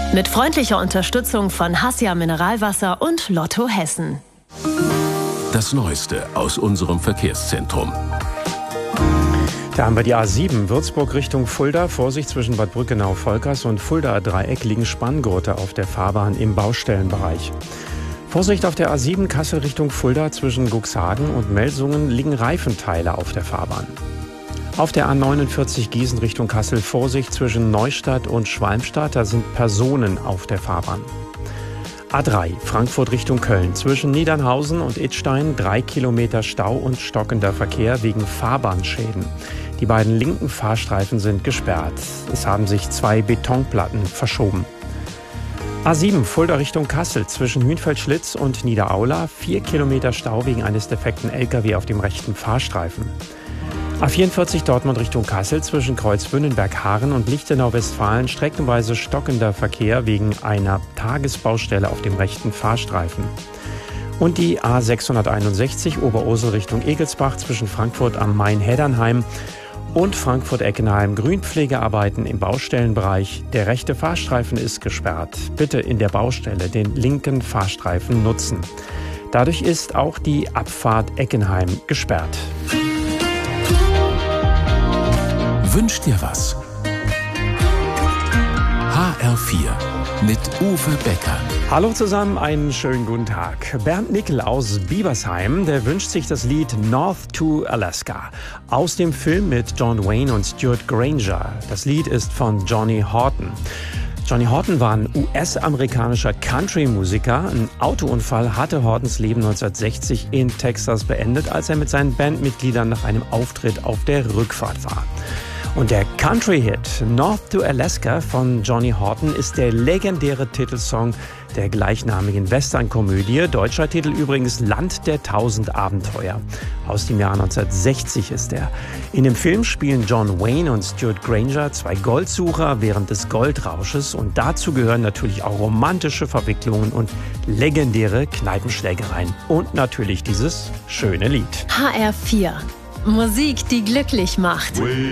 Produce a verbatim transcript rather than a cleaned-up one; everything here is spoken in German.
Mit freundlicher Unterstützung von Hassia Mineralwasser und Lotto Hessen. Das Neueste aus unserem Verkehrszentrum. Da haben wir die A sieben, Würzburg Richtung Fulda. Vorsicht zwischen Bad Brückenau-Volkers und Fuldaer Dreieck liegen Spanngurte auf der Fahrbahn im Baustellenbereich. Vorsicht auf der A sieben, Kassel Richtung Fulda. Zwischen Cuxhagen und Melsungen liegen Reifenteile auf der Fahrbahn. Auf der A neunundvierzig Gießen Richtung Kassel Vorsicht zwischen Neustadt und Schwalmstadt. Da sind Personen auf der Fahrbahn. A drei, Frankfurt Richtung Köln. Zwischen Niedernhausen und Idstein drei Kilometer Stau und stockender Verkehr wegen Fahrbahnschäden. Die beiden linken Fahrstreifen sind gesperrt. Es haben sich zwei Betonplatten verschoben. A sieben, Fulda Richtung Kassel. Zwischen Hünfeld-Schlitz und Niederaula vier Kilometer Stau wegen eines defekten L K W auf dem rechten Fahrstreifen. A vierundvierzig, Dortmund Richtung Kassel. Zwischen Kreuzbünnenberg-Haaren und Lichtenau-Westfalen streckenweise stockender Verkehr wegen einer Tagesbaustelle auf dem rechten Fahrstreifen. Und die A sechshunderteinundsechzig, Oberursel Richtung Egelsbach. Zwischen Frankfurt am Main-Heddernheim und Frankfurt-Eckenheim Grünpflegearbeiten im Baustellenbereich. Der rechte Fahrstreifen ist gesperrt. Bitte in der Baustelle den linken Fahrstreifen nutzen. Dadurch ist auch die Abfahrt Eckenheim gesperrt. Wünsch dir was? H R vier mit Uwe Becker. Hallo zusammen, einen schönen guten Tag. Bernd Nickel aus Biebersheim, der wünscht sich das Lied North to Alaska aus dem Film mit John Wayne und Stuart Granger. Das Lied ist von Johnny Horton. Johnny Horton war ein U S-amerikanischer Country-Musiker. Ein Autounfall hatte Hortons Leben neunzehnhundertsechzig in Texas beendet, als er mit seinen Bandmitgliedern nach einem Auftritt auf der Rückfahrt war. Und der Country-Hit North to Alaska von Johnny Horton ist der legendäre Titelsong der gleichnamigen Western-Komödie. Deutscher Titel übrigens Land der tausend Abenteuer. Aus dem Jahr neunzehnhundertsechzig ist er. In dem Film spielen John Wayne und Stuart Granger zwei Goldsucher während des Goldrausches. Und dazu gehören natürlich auch romantische Verwicklungen und legendäre Kneipenschlägereien. Und natürlich dieses schöne Lied. H R vier. Musik, die glücklich macht.